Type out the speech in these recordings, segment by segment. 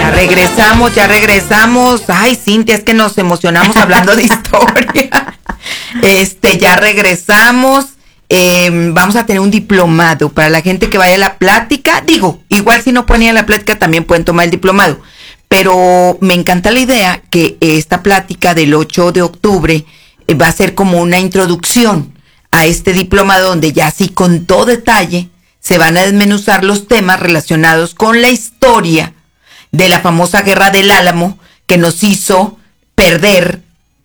Ya regresamos. Ay, Cintia, es que nos emocionamos hablando de historia. Ya regresamos. Vamos a tener un diplomado para la gente que vaya a la plática. Digo, igual si no pueden ir a la plática también pueden tomar el diplomado. Pero me encanta la idea que esta plática del 8 de octubre va a ser como una introducción a este diplomado donde ya así con todo detalle se van a desmenuzar los temas relacionados con la historia de la famosa Guerra del Álamo que nos hizo perder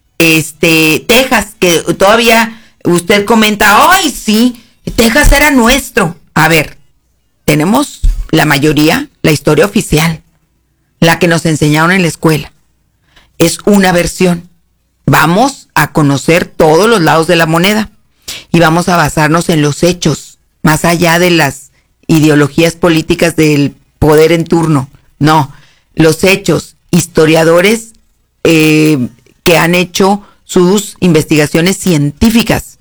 Texas, que todavía usted comenta, ¡ay, sí! Texas era nuestro. A ver, tenemos la mayoría, la historia oficial, la que nos enseñaron en la escuela. Es una versión. Vamos a conocer todos los lados de la moneda y vamos a basarnos en los hechos, más allá de las ideologías políticas del poder en turno. No, los hechos, historiadores que han hecho sus investigaciones científicas,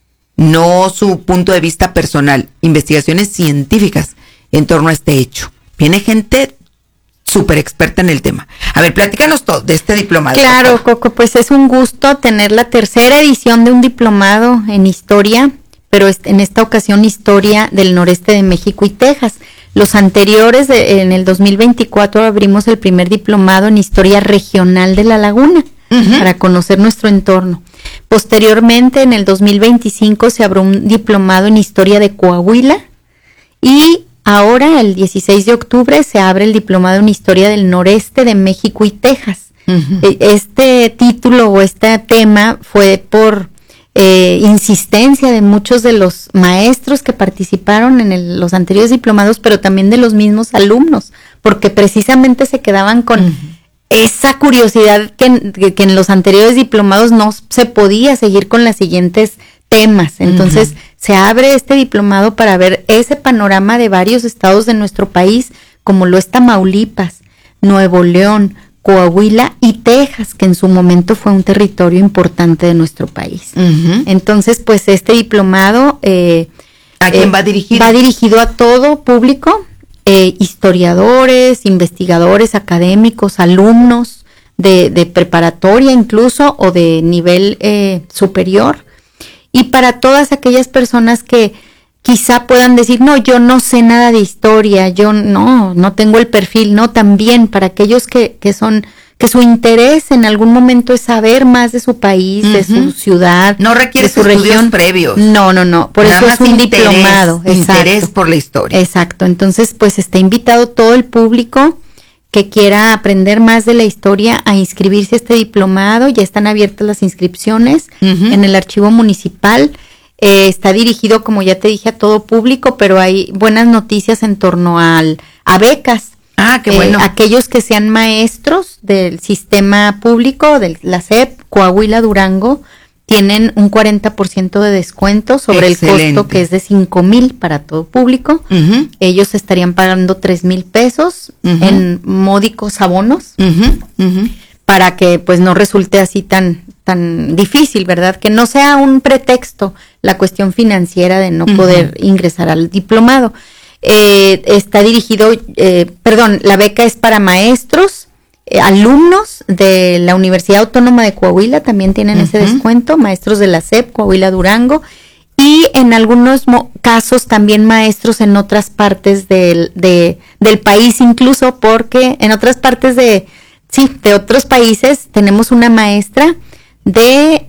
no su punto de vista personal, investigaciones científicas en torno a este hecho. Viene gente súper experta en el tema. A ver, platícanos todo de este diplomado. Claro, Coco, pues es un gusto tener la tercera edición de un diplomado en historia, pero en esta ocasión historia del noreste de México y Texas. Los anteriores, en el 2024, abrimos el primer diplomado en historia regional de la laguna, para conocer nuestro entorno. Posteriormente, en el 2025, se abrió un diplomado en historia de Coahuila y ahora, el 16 de octubre, se abre el diplomado en historia del noreste de México y Texas. Este título o este tema fue por insistencia de muchos de los maestros que participaron en los anteriores diplomados, pero también de los mismos alumnos, porque precisamente se quedaban con esa curiosidad que en los anteriores diplomados no se podía seguir con los siguientes temas. Entonces, se abre este diplomado para ver ese panorama de varios estados de nuestro país, como lo es Tamaulipas, Nuevo León, Coahuila y Texas, que en su momento fue un territorio importante de nuestro país. Entonces, pues este diplomado ¿a quién va dirigido? Va dirigido a todo público, historiadores, investigadores, académicos, alumnos de preparatoria incluso o de nivel superior, y para todas aquellas personas que quizá puedan decir, no, yo no sé nada de historia, yo no tengo el perfil, no, también para aquellos que su interés en algún momento es saber más de su país, de su ciudad, no requiere de su estudios región previos. No, por nada eso es un diplomado. Interés por la historia. Exacto, entonces pues está invitado todo el público que quiera aprender más de la historia a inscribirse a este diplomado. Ya están abiertas las inscripciones en el archivo municipal. Está dirigido, como ya te dije, a todo público, pero hay buenas noticias en torno a becas. Ah, qué bueno. Aquellos que sean maestros del sistema público, de la SEP, Coahuila, Durango, tienen un 40% de descuento sobre Excelente. El costo, que es de 5,000 para todo público. Ellos estarían pagando 3,000 pesos en módicos abonos, para que pues no resulte así tan difícil, ¿verdad? Que no sea un pretexto la cuestión financiera de no poder ingresar al diplomado. Está dirigido, la beca es para maestros, alumnos de la Universidad Autónoma de Coahuila, también tienen ese descuento, maestros de la SEP, Coahuila, Durango, y en algunos casos también maestros en otras partes del país, incluso porque en otras partes de otros países tenemos una maestra de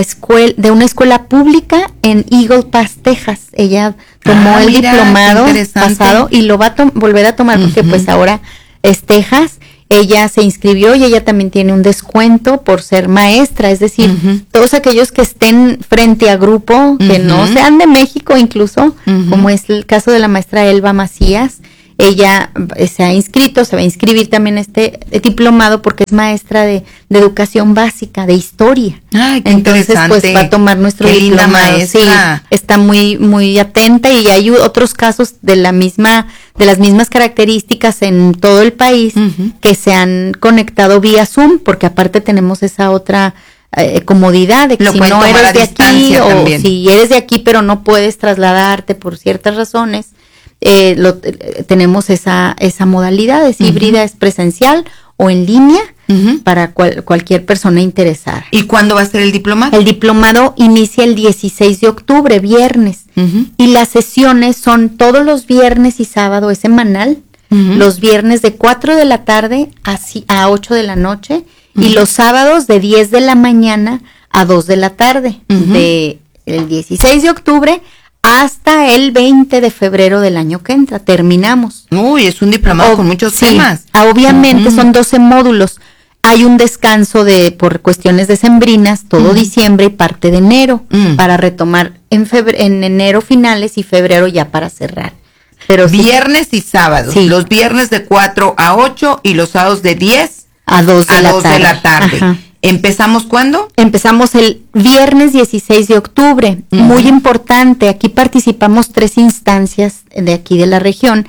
una escuela pública en Eagle Pass, Texas. Ella tomó el diplomado pasado y lo va a volver a tomar porque pues ahora es Texas. Ella se inscribió y ella también tiene un descuento por ser maestra, es decir, todos aquellos que estén frente a grupo, que no sean de México incluso, como es el caso de la maestra Elba Macías. Ella se va a inscribir también este diplomado porque es maestra de educación básica, de historia. Ay, qué entonces interesante. Pues va a tomar nuestro qué diplomado. Linda maestra. Sí, está muy, muy atenta, y hay otros casos de las mismas características en todo el país que se han conectado vía Zoom, porque aparte tenemos esa otra comodidad de que si no eres de aquí, o si eres de aquí pero no puedes trasladarte por ciertas razones, tenemos esa modalidad, es híbrida, es presencial o en línea para cualquier persona interesada. ¿Y cuándo va a ser el diplomado? El diplomado inicia el 16 de octubre, viernes, y las sesiones son todos los viernes y sábado, es semanal, los viernes de 4 de la tarde a 8 de la noche, y los sábados de 10 de la mañana a 2 de la tarde, de el 16 de octubre hasta el 20 de febrero del año que entra. Terminamos. Uy, es un diplomado con muchos temas. Obviamente son 12 módulos. Hay un descanso por cuestiones decembrinas, todo diciembre y parte de enero, para retomar en enero finales y febrero ya para cerrar. Pero viernes y sábados. Sí. Los viernes de 4 a 8 y los sábados de 10 a 2 de la tarde. Ajá. ¿Empezamos cuándo? Empezamos el viernes 16 de octubre. Muy importante, aquí participamos 3 instancias de aquí de la región,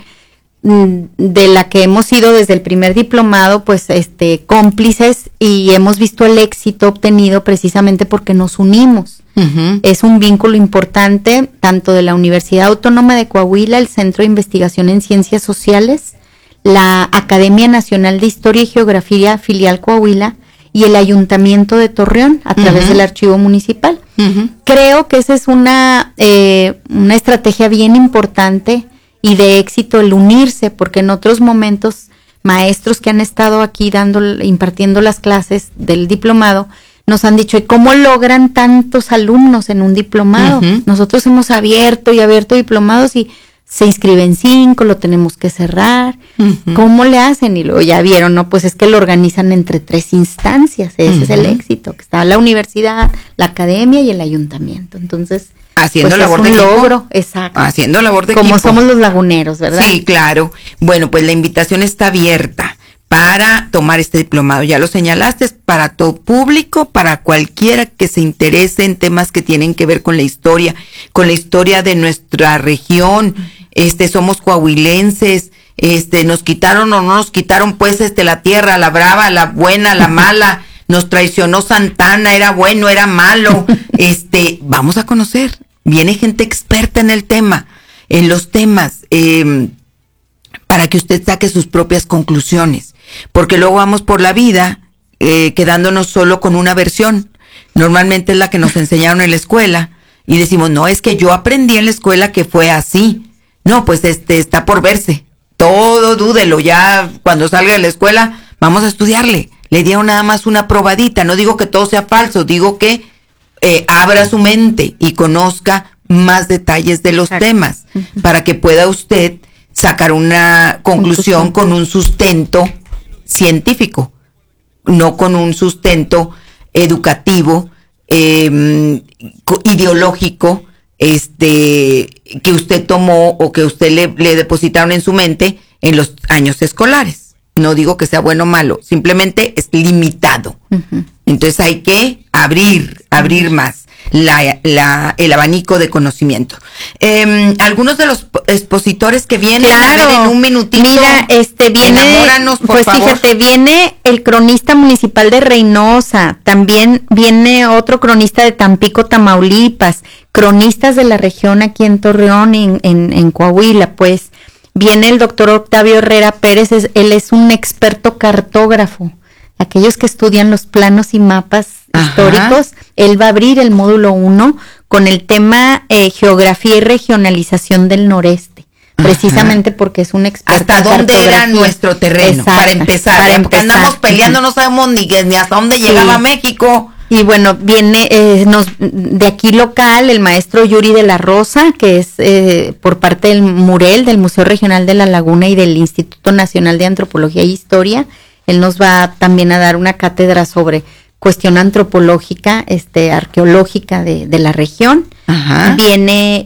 de la que hemos sido desde el primer diplomado, pues cómplices, y hemos visto el éxito obtenido precisamente porque nos unimos. Es un vínculo importante, tanto de la Universidad Autónoma de Coahuila, el Centro de Investigación en Ciencias Sociales, la Academia Nacional de Historia y Geografía Filial Coahuila, y el Ayuntamiento de Torreón a través del Archivo Municipal. Creo que esa es una estrategia bien importante y de éxito el unirse, porque en otros momentos maestros que han estado aquí impartiendo las clases del diplomado nos han dicho, ¿y cómo logran tantos alumnos en un diplomado? Nosotros hemos abierto diplomados y se inscriben 5, lo tenemos que cerrar. ¿Cómo le hacen? Y luego ya vieron, ¿no? Pues es que lo organizan entre 3 instancias. Ese es el éxito, que está la universidad, la academia y el ayuntamiento. Entonces, haciendo pues labor de equipo. Logro, exacto. Haciendo labor de como equipo. Somos los laguneros, ¿verdad? Sí, claro. Bueno, pues la invitación está abierta para tomar este diplomado. Ya lo señalaste, es para todo público, para cualquiera que se interese en temas que tienen que ver con la historia de nuestra región. Somos coahuilenses, nos quitaron o no nos quitaron, pues, la tierra, la brava, la buena, la mala, nos traicionó Santana, era bueno, era malo. Vamos a conocer, viene gente experta en el tema, en los temas, para que usted saque sus propias conclusiones, porque luego vamos por la vida quedándonos solo con una versión. Normalmente es la que nos enseñaron en la escuela y decimos, no, es que yo aprendí en la escuela que fue así. No, pues está por verse. Todo dúdelo, ya cuando salga de la escuela vamos a estudiarle. Le dieron nada más una probadita, no digo que todo sea falso, digo que abra su mente y conozca más detalles de los temas para que pueda usted sacar una conclusión con un sustento científico, no con un sustento educativo, ideológico, que usted tomó o que usted le depositaron en su mente en los años escolares. No digo que sea bueno o malo, simplemente es limitado. Entonces hay que abrir más el abanico de conocimiento. Algunos de los expositores que vienen, a ver, en un minutito. Mira, viene, enamóranos, por favor. Fíjate, viene el cronista municipal de Reynosa, también viene otro cronista de Tampico, Tamaulipas, cronistas de la región aquí en Torreón, en Coahuila, pues. Viene el doctor Octavio Herrera Pérez, él es un experto cartógrafo. Aquellos que estudian los planos y mapas históricos, él va a abrir el módulo 1 con el tema Geografía y Regionalización del Noreste, precisamente porque es un experto. ¿Hasta dónde era nuestro terreno? Para empezar, porque andamos peleando, no sabemos ni hasta dónde llegaba México. Y bueno, viene de aquí local el maestro Yuri de la Rosa, que es por parte del MUREL, del Museo Regional de la Laguna y del Instituto Nacional de Antropología y Historia. Él nos va también a dar una cátedra sobre cuestión antropológica, arqueológica de la región. Viene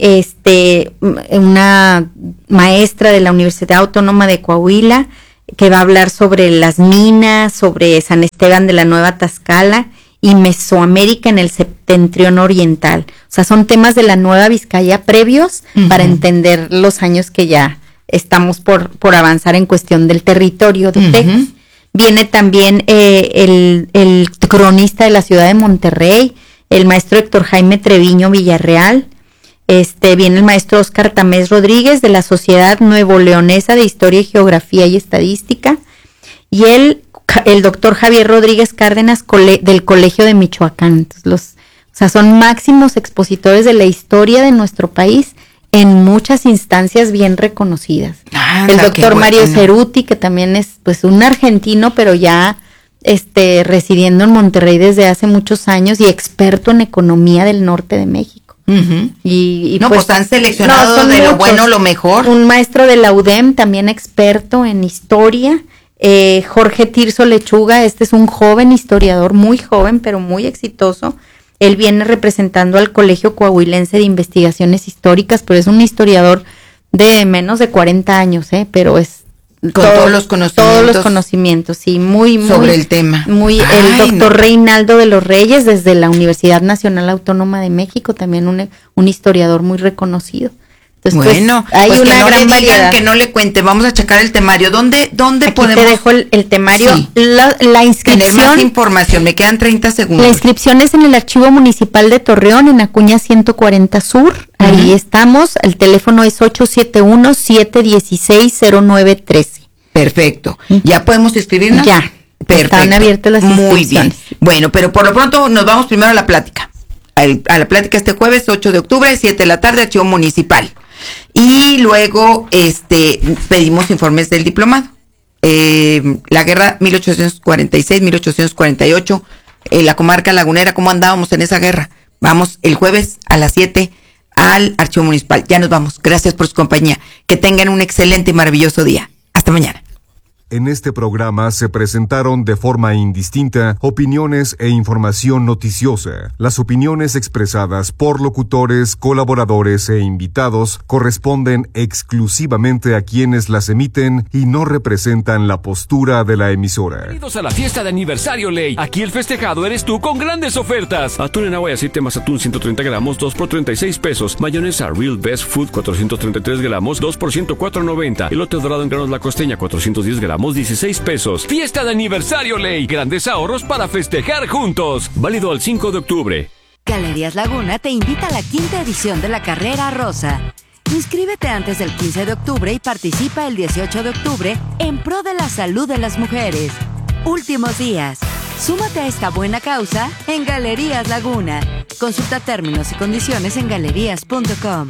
una maestra de la Universidad Autónoma de Coahuila que va a hablar sobre las minas, sobre San Esteban de la Nueva Tascala y Mesoamérica en el septentrión oriental. O sea, son temas de la Nueva Vizcaya previos para entender los años que ya estamos por avanzar en cuestión del territorio de Texas. Viene también el cronista de la ciudad de Monterrey, el maestro Héctor Jaime Treviño Villarreal. Viene el maestro Óscar Tamés Rodríguez de la Sociedad Nuevo Leonesa de Historia, Geografía y Estadística, y el doctor Javier Rodríguez Cárdenas del Colegio de Michoacán. Entonces, son máximos expositores de la historia de nuestro país en muchas instancias bien reconocidas. El doctor Mario Ceruti, que también es pues un argentino, pero ya residiendo en Monterrey desde hace muchos años y experto en economía del norte de México. Uh-huh. Y pues han seleccionado de lo bueno lo mejor. Un maestro de la UDEM, también experto en historia, Jorge Tirso Lechuga. Este es un joven historiador, muy joven pero muy exitoso. Él viene representando al Colegio Coahuilense de Investigaciones Históricas, pero es un historiador de menos de 40 años, pero es todos los conocimientos, sí, muy sobre el tema. El doctor Reinaldo de los Reyes, desde la Universidad Nacional Autónoma de México, también un historiador muy reconocido. Entonces, bueno, hay pues una gran variedad. Que no le cuente, vamos a checar el temario. ¿Dónde Aquí podemos? Te dejo el temario, sí. la inscripción. Tener más información, me quedan 30 segundos. La inscripción es en el Archivo Municipal de Torreón, en Acuña 140 Sur. Ahí estamos. El teléfono es 871-716-0913. Perfecto. ¿Ya podemos inscribirnos? Ya. Perfecto. Están abiertas las inscripciones. Muy bien. Bueno, pero por lo pronto nos vamos primero a la plática. A la plática este jueves, 8 de octubre, 7 de la tarde, Archivo Municipal. Y luego pedimos informes del diplomado. La guerra 1846-1848, la comarca lagunera, ¿cómo andábamos en esa guerra? Vamos el jueves a las 7 al Archivo Municipal. Ya nos vamos. Gracias por su compañía. Que tengan un excelente y maravilloso día. Hasta mañana. En este programa se presentaron de forma indistinta opiniones e información noticiosa. Las opiniones expresadas por locutores, colaboradores e invitados corresponden exclusivamente a quienes las emiten y no representan la postura de la emisora. Bienvenidos a la fiesta de aniversario Ley. Aquí el festejado eres tú con grandes ofertas. Atún en agua y aceite más atún 130 gramos, 2 por 36 pesos. Mayonesa Real Best Food 433 gramos, 2 por 104.90. Elote dorado en granos La Costeña 410 gramos, 16 pesos. Fiesta de aniversario Ley. Grandes ahorros para festejar juntos. Válido al 5 de octubre. Galerías Laguna te invita a la 5ª edición de la Carrera Rosa. Inscríbete antes del 15 de octubre y participa el 18 de octubre en pro de la salud de las mujeres. Últimos días. Súmate a esta buena causa en Galerías Laguna. Consulta términos y condiciones en galerías.com.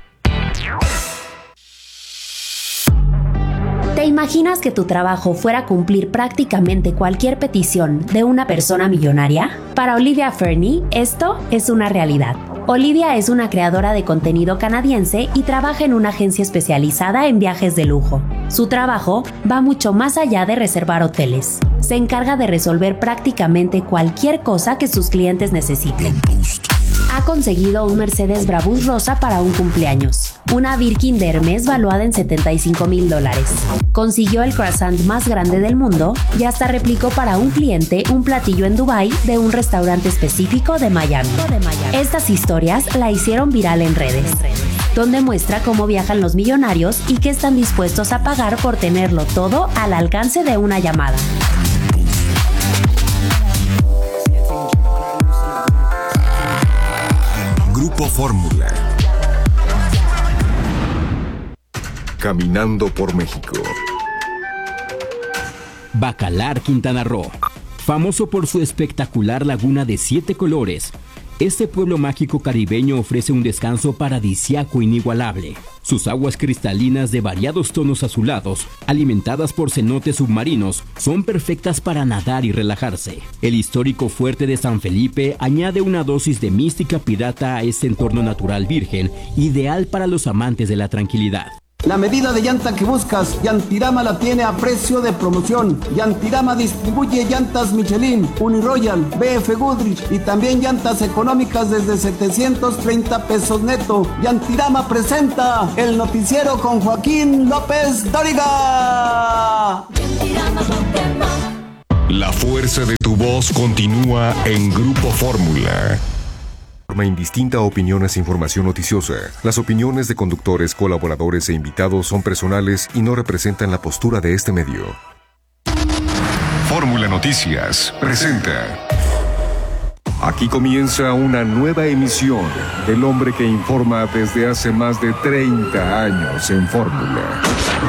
¿Te imaginas que tu trabajo fuera cumplir prácticamente cualquier petición de una persona millonaria? Para Olivia Fernie, esto es una realidad. Olivia es una creadora de contenido canadiense y trabaja en una agencia especializada en viajes de lujo. Su trabajo va mucho más allá de reservar hoteles. Se encarga de resolver prácticamente cualquier cosa que sus clientes necesiten. Ha conseguido un Mercedes Brabus rosa para un cumpleaños, una Birkin de Hermes valuada en $75,000. Consiguió el croissant más grande del mundo y hasta replicó para un cliente un platillo en Dubái de un restaurante específico de Miami. Estas historias la hicieron viral en redes, donde muestra cómo viajan los millonarios y qué están dispuestos a pagar por tenerlo todo al alcance de una llamada. Grupo Fórmula. Caminando por México. Bacalar, Quintana Roo. Famoso por su espectacular laguna de 7 colores, este pueblo mágico caribeño ofrece un descanso paradisíaco inigualable. Sus aguas cristalinas de variados tonos azulados, alimentadas por cenotes submarinos, son perfectas para nadar y relajarse. El histórico fuerte de San Felipe añade una dosis de mística pirata a este entorno natural virgen, ideal para los amantes de la tranquilidad. La medida de llanta que buscas, Yantirama la tiene a precio de promoción. Yantirama distribuye llantas Michelin, Uniroyal, BF Goodrich y también llantas económicas desde 730 pesos neto. Yantirama presenta el noticiero con Joaquín López Dóriga. La fuerza de tu voz continúa en Grupo Fórmula. Forma indistinta, opiniones e información noticiosa. Las opiniones de conductores, colaboradores e invitados son personales y no representan la postura de este medio. Fórmula Noticias presenta Aquí comienza una nueva emisión del hombre que informa desde hace más de 30 años en Fórmula.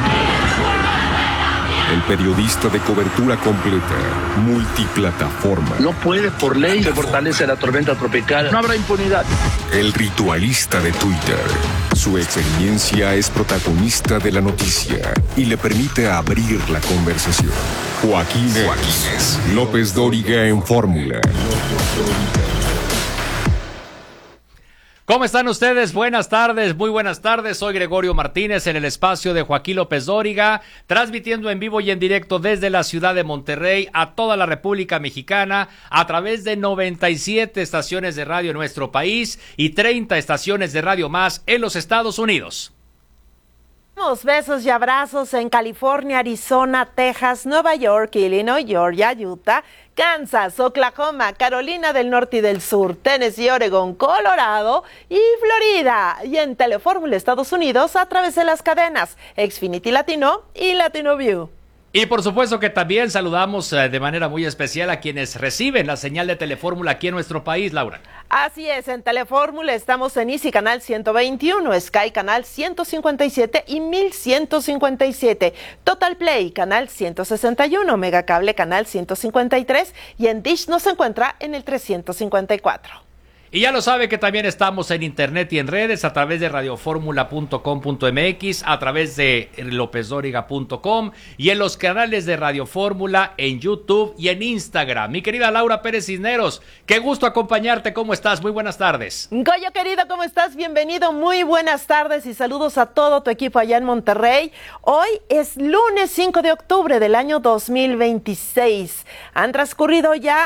El periodista de cobertura completa, multiplataforma. No puede, por ley, se fortalece la tormenta tropical. No habrá impunidad. El ritualista de Twitter. Su experiencia es protagonista de la noticia y le permite abrir la conversación. Joaquín López Dóriga en Fórmula. ¿Cómo están ustedes? Buenas tardes, muy buenas tardes. Soy Gregorio Martínez en el espacio de Joaquín López Dóriga, transmitiendo en vivo y en directo desde la ciudad de Monterrey a toda la República Mexicana a través de 97 estaciones de radio en nuestro país y 30 estaciones de radio más en los Estados Unidos. Besos y abrazos en California, Arizona, Texas, Nueva York, Illinois, Georgia, Utah, Kansas, Oklahoma, Carolina del Norte y del Sur, Tennessee, Oregón, Colorado y Florida. Y en Telefórmula Estados Unidos a través de las cadenas Xfinity Latino y Latino View. Y por supuesto que también saludamos de manera muy especial a quienes reciben la señal de Telefórmula aquí en nuestro país, Laura. Así es, en Telefórmula estamos en Easy Canal 121, Sky Canal 157 y 1157, Total Play Canal 161, Megacable Canal 153 y en Dish nos encuentra en el 354. Y ya lo sabe que también estamos en internet y en redes a través de radioformula.com.mx, a través de lopezdoriga.com y en los canales de Radio Fórmula en YouTube y en Instagram. Mi querida Laura Pérez Cisneros, qué gusto acompañarte. ¿Cómo estás? Muy buenas tardes. Goyo querido, ¿cómo estás? Bienvenido, muy buenas tardes y saludos a todo tu equipo allá en Monterrey. Hoy es lunes 5 de octubre del año 2026. Han transcurrido ya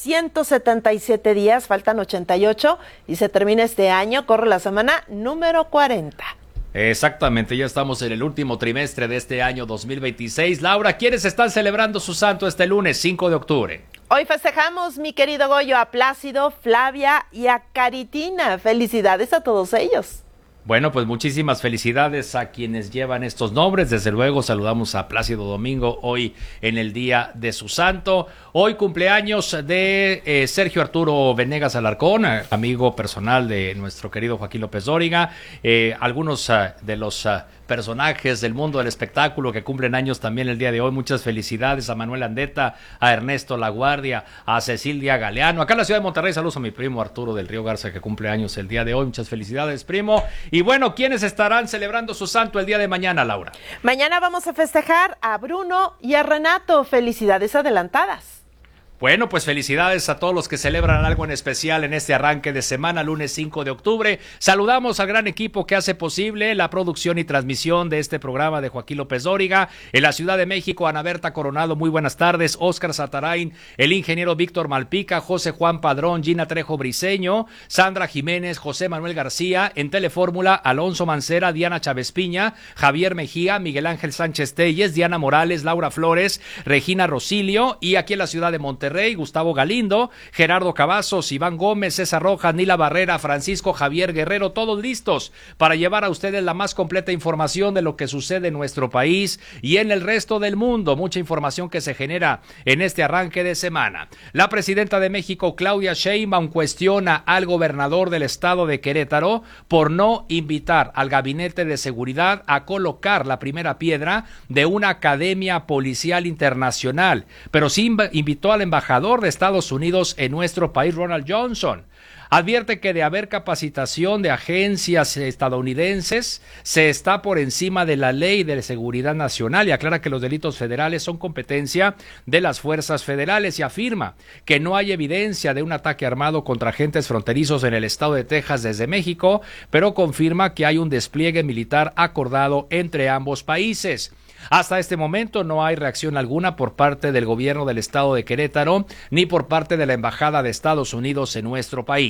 277 días, faltan 88. Y se termina este año, corre la semana número 40. Exactamente, ya estamos en el último trimestre de este año 2026. Laura, ¿quiénes están celebrando su santo este lunes 5 de octubre? Hoy festejamos, mi querido Goyo, a Plácido, Flavia y a Caritina. Felicidades a todos ellos. Bueno, pues muchísimas felicidades a quienes llevan estos nombres. Desde luego saludamos a Plácido Domingo hoy en el día de su santo. Hoy cumpleaños de Sergio Arturo Venegas Alarcón, amigo personal de nuestro querido Joaquín López Dóriga. Algunos de los personajes del mundo del espectáculo que cumplen años también el día de hoy. Muchas felicidades a Manuel Andeta, a Ernesto Laguardia, a Cecilia Galeano. Acá en la ciudad de Monterrey, saludos a mi primo Arturo del Río Garza que cumple años el día de hoy. Muchas felicidades, primo. Y bueno, ¿quiénes estarán celebrando su santo el día de mañana, Laura? Mañana vamos a festejar a Bruno y a Renato. Felicidades adelantadas. Bueno, pues felicidades a todos los que celebran algo en especial en este arranque de semana, lunes 5 de octubre. Saludamos al gran equipo que hace posible la producción y transmisión de este programa de Joaquín López Dóriga. En la Ciudad de México, Ana Berta Coronado, muy buenas tardes. Óscar Satarain, el ingeniero Víctor Malpica, José Juan Padrón, Gina Trejo Briceño, Sandra Jiménez, José Manuel García. En Telefórmula, Alonso Mancera, Diana Chávez Piña, Javier Mejía, Miguel Ángel Sánchez Telles, Diana Morales, Laura Flores, Regina Rosilio. Y aquí en la Ciudad de Monterrey, Gustavo Galindo, Gerardo Cavazos, Iván Gómez, César Rojas, Nila Barrera, Francisco Javier Guerrero, todos listos para llevar a ustedes la más completa información de lo que sucede en nuestro país y en el resto del mundo. Mucha información que se genera en este arranque de semana. La presidenta de México, Claudia Sheinbaum, cuestiona al gobernador del estado de Querétaro por no invitar al Gabinete de Seguridad a colocar la primera piedra de una academia policial internacional, pero sí invitó al embajador de Estados Unidos en nuestro país, Ronald Johnson. Advierte que de haber capacitación de agencias estadounidenses se está por encima de la ley de seguridad nacional y aclara que los delitos federales son competencia de las fuerzas federales y afirma que no hay evidencia de un ataque armado contra agentes fronterizos en el estado de Texas desde México, pero confirma que hay un despliegue militar acordado entre ambos países. Hasta este momento no hay reacción alguna por parte del gobierno del estado de Querétaro ni por parte de la Embajada de Estados Unidos en nuestro país.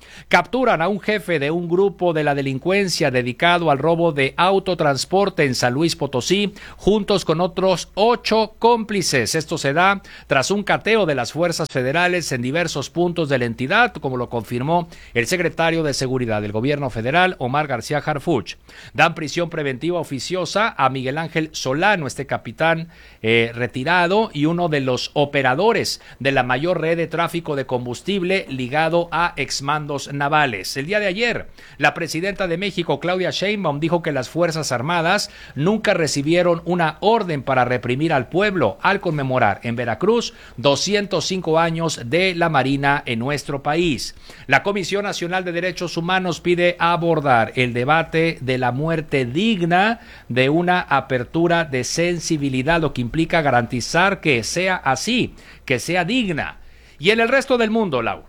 Capturan a un jefe de un grupo de la delincuencia dedicado al robo de autotransporte en San Luis Potosí, juntos con otros 8 cómplices. Esto se da tras un cateo de las fuerzas federales en diversos puntos de la entidad, como lo confirmó el secretario de Seguridad del Gobierno Federal, Omar García Harfuch. Dan prisión preventiva oficiosa a Miguel Ángel Solano, este capitán retirado y uno de los operadores de la mayor red de tráfico de combustible ligado a exmandos navales. El día de ayer, la presidenta de México, Claudia Sheinbaum, dijo que las Fuerzas Armadas nunca recibieron una orden para reprimir al pueblo al conmemorar en Veracruz 205 años de la Marina en nuestro país. La Comisión Nacional de Derechos Humanos pide abordar el debate de la muerte digna de una apertura de sensibilidad, lo que implica garantizar que sea así, que sea digna. Y en el resto del mundo, Lau.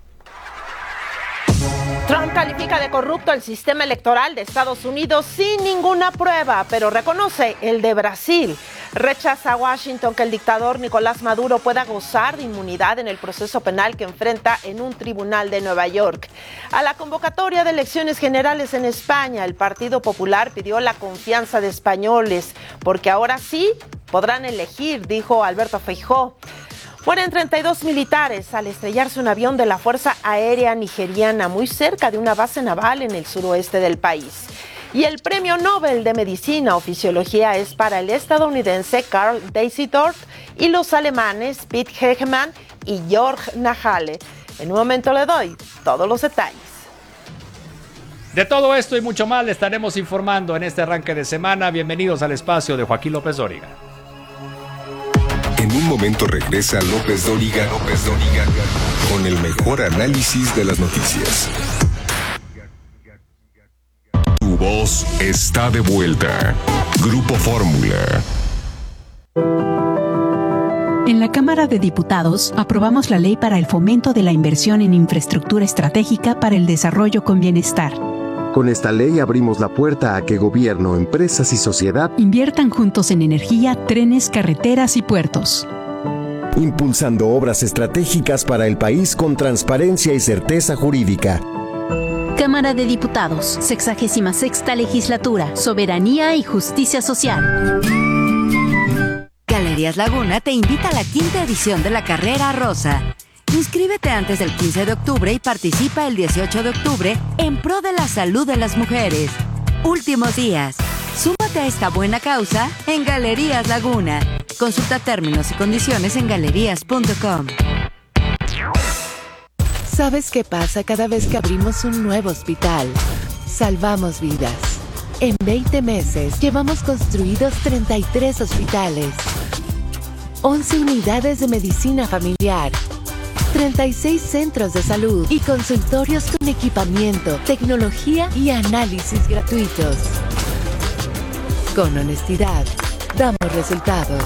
Trump califica de corrupto el sistema electoral de Estados Unidos sin ninguna prueba, pero reconoce el de Brasil. Rechaza a Washington que el dictador Nicolás Maduro pueda gozar de inmunidad en el proceso penal que enfrenta en un tribunal de Nueva York. A la convocatoria de elecciones generales en España, el Partido Popular pidió la confianza de españoles, porque ahora sí podrán elegir, dijo Alberto Feijóo. Mueren 32 militares al estrellarse un avión de la Fuerza Aérea Nigeriana muy cerca de una base naval en el suroeste del país. Y el Premio Nobel de Medicina o Fisiología es para el estadounidense Karl Deisdorff y los alemanes Piet Hegemann y Jörg Nahale. En un momento le doy todos los detalles. De todo esto y mucho más le estaremos informando en este arranque de semana. Bienvenidos al espacio de Joaquín López Dóriga. En un momento regresa López Dóriga con el mejor análisis de las noticias. Tu voz está de vuelta. Grupo Fórmula. En la Cámara de Diputados aprobamos la ley para el fomento de la inversión en infraestructura estratégica para el desarrollo con bienestar. Con esta ley abrimos la puerta a que gobierno, empresas y sociedad inviertan juntos en energía, trenes, carreteras y puertos. Impulsando obras estratégicas para el país con transparencia y certeza jurídica. Cámara de Diputados, 66ª Legislatura, Soberanía y Justicia Social. Galerías Laguna te invita a la 5ª edición de la Carrera Rosa. Inscríbete antes del 15 de octubre y participa el 18 de octubre en pro de la salud de las mujeres. Últimos días. Súmate a esta buena causa en Galerías Laguna. Consulta términos y condiciones en galerías.com. ¿Sabes qué pasa cada vez que abrimos un nuevo hospital? Salvamos vidas. En 20 meses llevamos construidos 33 hospitales, 11 unidades de medicina familiar, 36 centros de salud y consultorios con equipamiento, tecnología y análisis gratuitos. Con honestidad, damos resultados.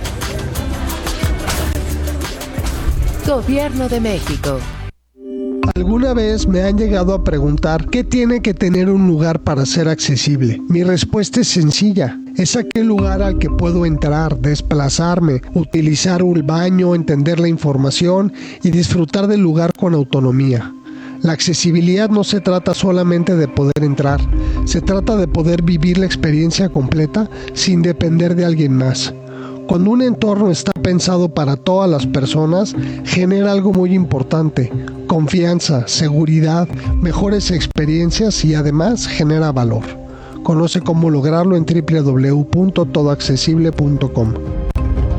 Gobierno de México. Alguna vez me han llegado a preguntar ¿qué tiene que tener un lugar para ser accesible? Mi respuesta es sencilla. Es aquel lugar al que puedo entrar, desplazarme, utilizar un baño, entender la información y disfrutar del lugar con autonomía. La accesibilidad no se trata solamente de poder entrar, se trata de poder vivir la experiencia completa sin depender de alguien más. Cuando un entorno está pensado para todas las personas, genera algo muy importante: confianza, seguridad, mejores experiencias y además genera valor. Conoce cómo lograrlo en www.todoaccesible.com.